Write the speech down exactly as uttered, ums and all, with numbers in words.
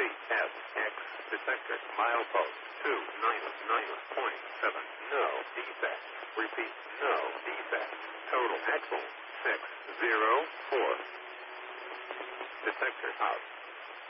S X detector milepost two nine nine point seven. No defect. Repeat. No defect. Total axle six zero four. Detector out.